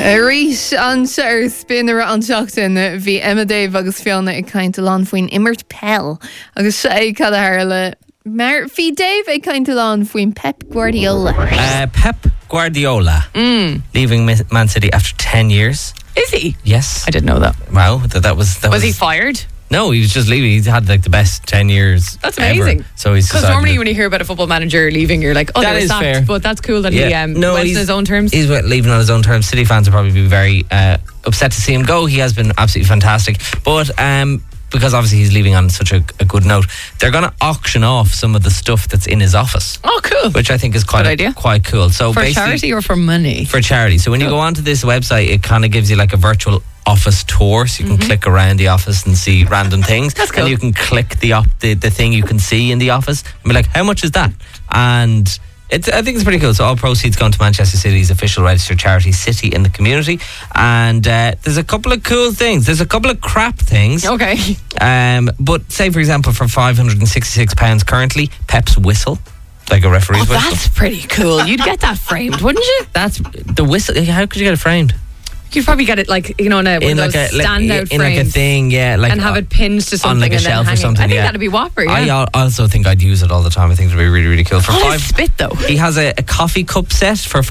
Rís an seir spinner an seachtain bhí Emma Dave agus Fiona ag cainte lán faoin Immert Pell agus é cad le mar bhí Dave ag cainte lán faoin Pep Guardiola. Pep Guardiola leaving Man City after 10 years. Is he? Yes. I didn't know that. Wow, that was he fired? No, he was just leaving. He's had like the best 10 years. That's amazing. Ever. So he's because normally when you hear about a football manager leaving, you're like, oh, that is fair. But that's cool that he went on his own terms. He's leaving on his own terms. City fans will probably be very upset to see him go. He has been absolutely fantastic, but because obviously he's leaving on such a good note, they're going to auction off some of the stuff that's in his office. Oh, cool! Which I think is quite cool. So for charity or for money? For charity. So when you go onto this website, it kind of gives you like a virtual office tour, so you can click around the office and see random things. That's cool. And you can click the thing you can see in the office and be like, how much is that? And I think it's pretty cool. So all proceeds going to Manchester City's official registered charity, City in the Community. And there's a couple of cool things. There's a couple of crap things. Okay. But say, for example, for £566 currently, Pep's whistle, like a referee's whistle. That's pretty cool. You'd get that framed, wouldn't you? That's the whistle. How could you get it framed? You'd probably get it like, in one of those standout frames. In like a thing, yeah. Like and have it pinned to something. On like a and shelf then or something, I think that'd be whopper, yeah. I also think I'd use it all the time. I think it'd be really, really cool. For what is spit, though? He has a coffee cup set for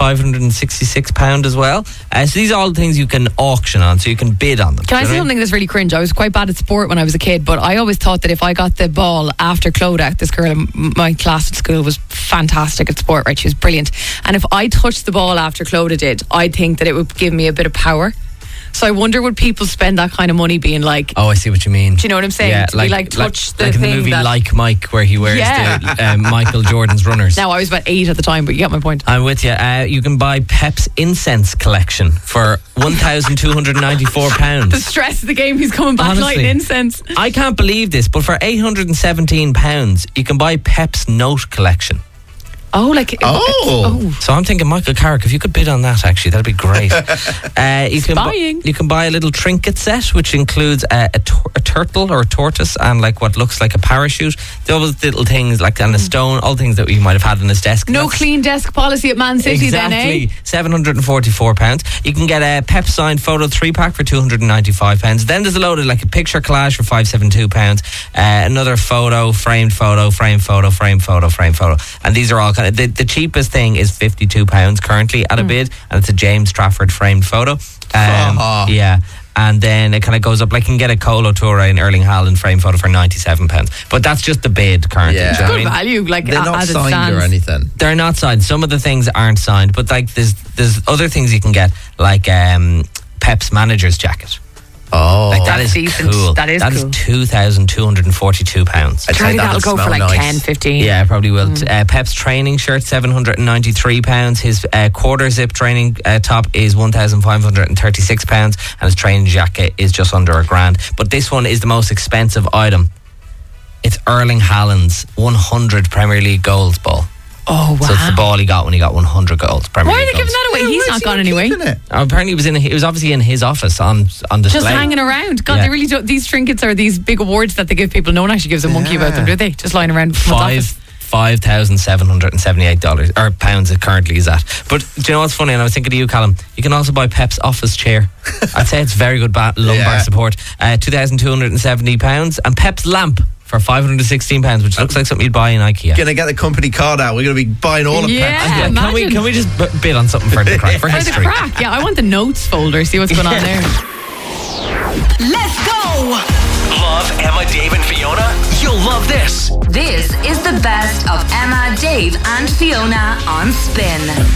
£566 as well. So these are all the things you can auction on, so you can bid on them. Can I say something that's really cringe? I was quite bad at sport when I was a kid, but I always thought that if I got the ball after Clodagh, this girl in my class at school was fantastic at sport, right? She was brilliant. And if I touched the ball after Clodagh did, I'd think that it would give me a bit of power. So I wonder, would people spend that kind of money being like... Oh, I see what you mean. Do you know what I'm saying? Yeah, to be like, touch the like thing in the movie that, Like Mike, where he wears the Michael Jordan's runners. Now, I was about 8 at the time, but you get my point. I'm with you. You can buy Pep's incense collection for £1,294. The stress of the game, he's coming back lighting incense. I can't believe this, but for £817, you can buy Pep's note collection. Oh, like... Oh. So I'm thinking, Michael Carrick, if you could bid on that, actually, that'd be great. You can buy a little trinket set, which includes a turtle or a tortoise and like what looks like a parachute. Those little things, like, and a stone, all things that you might have had on his desk. No clean desk policy at Man City then, eh? £744. You can get a Pep signed photo 3-pack for £295. Then there's a load of like a picture collage for £572. Another photo, framed photo, frame photo, frame photo, frame photo. And these are all kind of, the cheapest thing is £52 currently at a bid, and it's a James Trafford framed photo. Yeah. And then it kind of goes up, like you can get a Colo Touré in Erling Haaland frame photo for £97. But that's just the bid currently. Yeah. It's good value, like they're not as signed it stands. or anything. They're not signed. Some of the things aren't signed, but like there's other things you can get, like Pep's manager's jacket. Oh, like that is decent. Cool. That is cool. £2,242. I'd say that'll go for like nice. 10, 15. Yeah, probably will. Pep's training shirt, £793. His quarter zip training top is £1,536, and his training jacket is just under £1,000. But this one is the most expensive item. It's Erling Haaland's 100 Premier League goals ball. Oh, wow. So it's the ball he got when he got 100 goals. Why are they giving that away? He's not gone anyway. Apparently it was obviously in his office on display. Just hanging around. God, they really don't. These trinkets are these big awards that they give people. No one actually gives a monkey about them, do they? Just lying around office. $5,778 or pounds it currently is at. But do you know what's funny? And I was thinking of you, Callum. You can also buy Pep's office chair. I'd say it's very good lumbar support. £2,270, and Pep's lamp for £516, which looks like something you'd buy in IKEA. Gonna get the company card out. We're gonna be buying all of Pep's. Can we just bid on something for the crack? For history. the crack, yeah. I want the notes folder. See what's going on there. Let's go. Love Emma, Dave and Fiona? You'll love this. This is the best of Emma, Dave and Fiona on Spin.